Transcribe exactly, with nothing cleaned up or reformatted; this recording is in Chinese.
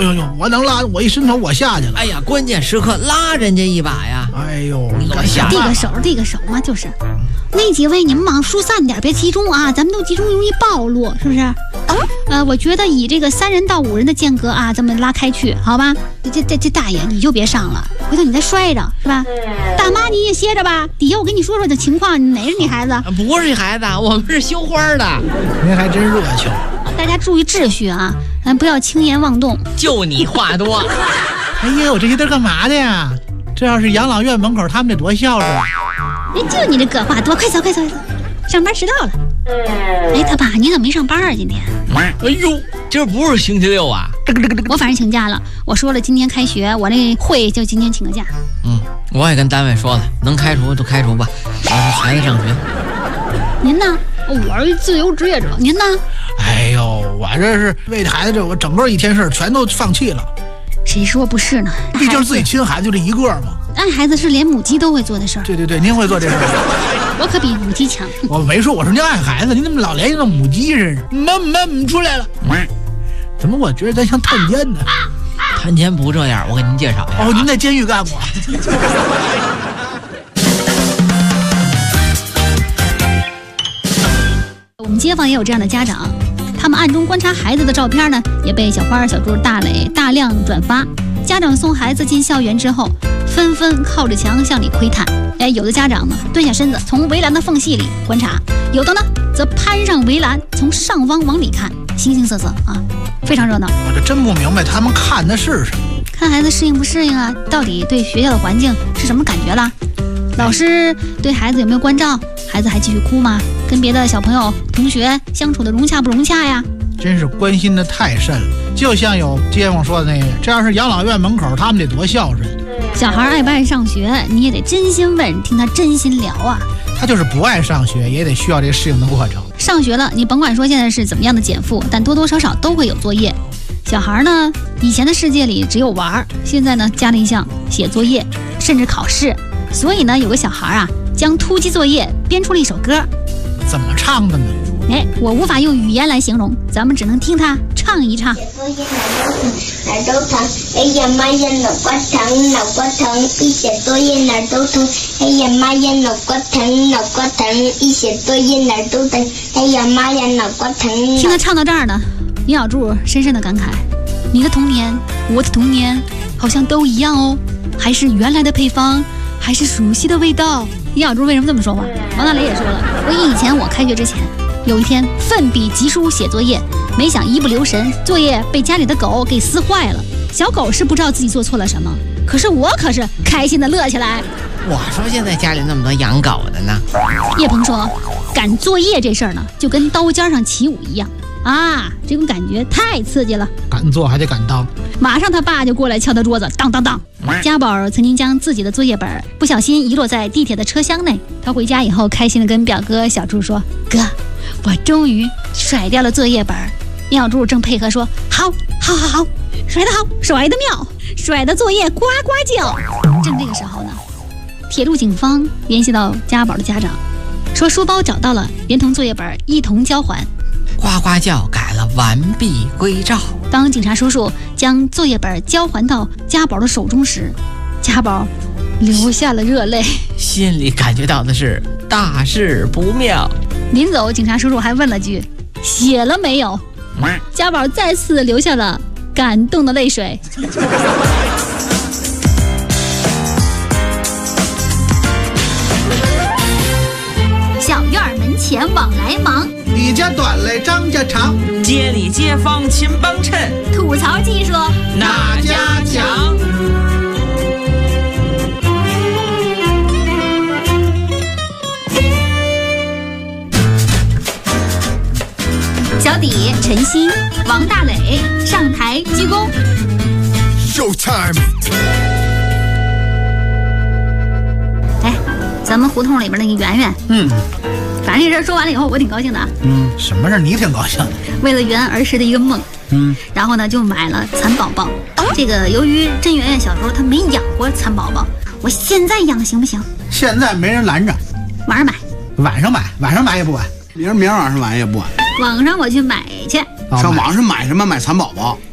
呦呦呦，我能拉，我一伸手我下去了。 哎呀，关键时刻拉人家一把呀！ 哎呦， 你给我下递个手，递个手嘛，就是。那几位你们往疏散点，别集中啊，咱们都集中容易暴露，是不是？呃，我觉得以这个三人到五人的间隔啊，咱们拉开去，好吧？这这这大爷你就别上了，回头你再摔着，是吧？大妈你也歇着吧。底下我跟你说说这情况，哪是你孩子？ 不是孩子，我们是绣花的。 您还真热情。 大家注意秩序啊，咱不要轻言妄动。 就你话多。 哎呀，我这些都干嘛的呀？这要是养老院门口，他们得多孝顺。 哎，就你这个话多，快走快走快走，上班迟到了。哎，他爸，你怎么没上班啊？今天？ 哎呦，今儿不是星期六啊！ 我反正请假了。我说了，今天开学，我那会就今天请个假。 嗯，我也跟单位说了，能开除就开除吧。我这孩子上学。 您呢？我是自由职业者。您呢？ 哎呦，我这是为孩子，这我整个一天事全都放弃了。 谁说不是呢？ 毕竟自己亲孩子就这一个嘛。 爱孩子是连母鸡都会做的事儿。 对对对，您会做这事儿。 我可比母鸡强。 我没说，我说您爱孩子，您怎么老联系那母鸡似的？妈妈出来了。怎么我觉得咱像探监呢？ 探监不这样，我给您介绍一下。 哦，您在监狱干过。 我们街坊也有这样的家长，他们暗中观察孩子的照片呢，也被小花、小猪、大磊大量转发。家长送孩子进校园之后，纷纷靠着墙向里窥探。哎，有的家长呢蹲下身子，从围栏的缝隙里观察；有的呢则攀上围栏，从上方往里看，形形色色啊，非常热闹。 我这真不明白他们看的是什么？ 看孩子适应不适应啊？到底对学校的环境是什么感觉啦？老师对孩子有没有关照？孩子还继续哭吗？跟别的小朋友、同学相处的融洽不融洽呀？ 真是关心的太甚了。就像有街坊说的那个，这要是养老院门口，他们得多孝顺。 小孩爱不爱上学，你也得真心问，听他真心聊啊。 他就是不爱上学，也得需要这适应的过程。 上学了，你甭管说现在是怎么样的减负，但多多少少都会有作业。小孩呢，以前的世界里只有玩，现在呢加了一项写作业，甚至考试。所以呢，有个小孩啊，将突击作业编出了一首歌。 怎么唱的呢？ 哎，我无法用语言来形容，咱们只能听他唱一唱。 哪儿都疼，哎呀妈呀，脑瓜疼，脑瓜疼，一写作业哪儿都疼，哎呀妈呀，脑瓜疼，脑瓜疼，一写作业哪儿都疼，哎呀妈呀，脑瓜疼。 听他唱到这儿呢，李小柱深深的感慨：你的童年，我的童年，好像都一样哦，还是原来的配方，还是熟悉的味道。李小柱为什么这么说话？王大雷也说了，回忆以前我开学之前，有一天奋笔疾书写作业，没想一不留神，作业被家里的狗给撕坏了。小狗是不知道自己做错了什么，可是我可是开心的乐起来。 我说现在家里那么多养狗的呢。 叶鹏说，赶作业这事儿呢，就跟刀尖上起舞一样啊，这种感觉太刺激了。 敢做还得敢当。 马上他爸就过来敲他桌子，当当当。家宝曾经将自己的作业本不小心遗落在地铁的车厢内，他回家以后开心的跟表哥小柱说：哥，我终于甩掉了作业本。小柱正配合说：好好好好，甩得好，甩得妙，甩的作业呱呱叫。正这个时候呢，铁路警方联系到家宝的家长，说书包找到了，连同作业本一同交还。 呱呱叫改了完璧归赵。 当警察叔叔将作业本交还到家宝的手中时，家宝流下了热泪， 心里感觉到的是大事不妙。 临走，警察叔叔还问了句：写了没有？家宝再次流下了感动的泪水。小院门前往来忙， 李家短来张家长， 街里街坊勤帮衬， 吐槽技术哪家强？ 小底、陈鑫、王大磊上台鞠躬。 Showtime！ 哎，咱们胡同里边那个圆圆， 嗯， 反正这事说完了以后，我挺高兴的啊。 嗯，什么事你挺高兴的？ 为了圆儿时的一个梦， 嗯， 然后呢就买了蚕宝宝。这个由于甄圆圆小时候她没养过蚕宝宝，我现在养行不行？ 现在没人拦着， 晚上买， 晚上买，晚上买也不晚， 明儿明儿晚上买也不晚。 网上我去买去。 上网上买什么？买蚕宝宝。